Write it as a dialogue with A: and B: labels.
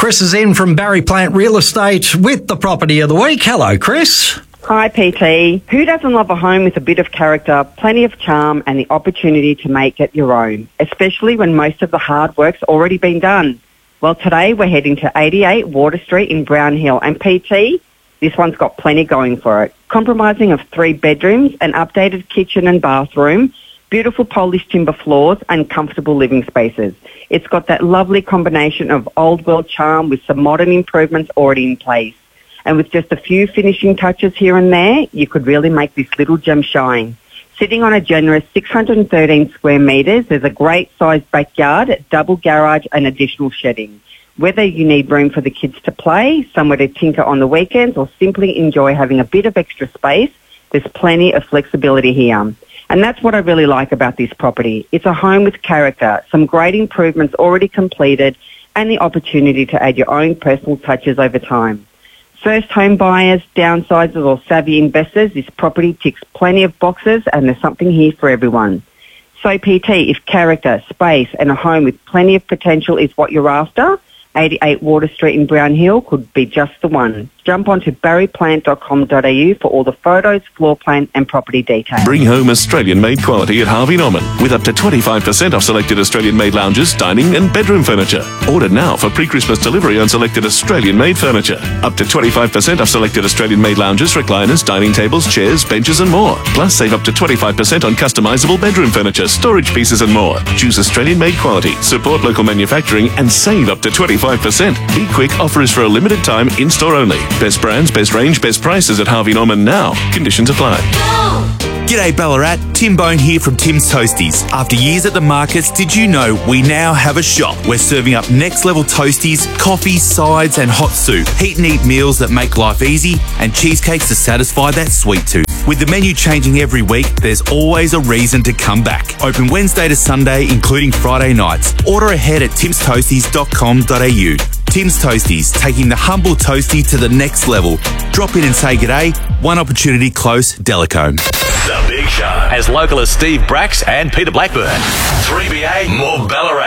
A: Chris is in from Barry Plant Real Estate with the property of the week. Hello, Chris.
B: Hi, PT. Who doesn't love a home with a bit of character, plenty of charm and the opportunity to make it your own, especially when most of the hard work's already been done? Well, today we're heading to 88 Water Street in Brown Hill, and PT, this one's got plenty going for it. Comprising of 3 bedrooms, an updated kitchen and bathroom, beautiful polished timber floors and comfortable living spaces. It's got that lovely combination of old world charm with some modern improvements already in place. And with just a few finishing touches here and there, you could really make this little gem shine. Sitting on a generous 613 square metres, there's a great sized backyard, double garage and additional shedding. Whether you need room for the kids to play, somewhere to tinker on the weekends, or simply enjoy having a bit of extra space, there's plenty of flexibility here. And that's what I really like about this property. It's a home with character, some great improvements already completed, and the opportunity to add your own personal touches over time. First home buyers, downsizers or savvy investors, this property ticks plenty of boxes and there's something here for everyone. So PT, if character, space and a home with plenty of potential is what you're after, 88 Water Street in Brown Hill could be just the one. Jump onto barryplant.com.au for all the photos, floor plan and property details.
C: Bring home Australian-made quality at Harvey Norman with up to 25% off selected Australian-made lounges, dining and bedroom furniture. Order now for pre-Christmas delivery on selected Australian-made furniture. Up to 25% off selected Australian-made lounges, recliners, dining tables, chairs, benches and more. Plus save up to 25% on customisable bedroom furniture, storage pieces and more. Choose Australian-made quality, support local manufacturing and save up to 25%. Be quick, offer is for a limited time, in-store only. Best brands, best range, best prices at Harvey Norman now. Conditions apply.
D: G'day Ballarat, Tim Bone here from Tim's Toasties. After years at the markets, did you know we now have a shop? We're serving up next level toasties, coffee, sides and hot soup. Heat and eat meals that make life easy and cheesecakes to satisfy that sweet tooth. With the menu changing every week, there's always a reason to come back. Open Wednesday to Sunday, including Friday nights. Order ahead at timstoasties.com.au. Tim's Toasties, taking the humble toastie to the next level. Drop in and say g'day. One opportunity close, Delacombe.
E: The Big Show has local as Steve Brax and Peter Blackburn. 3BA, more Ballarat.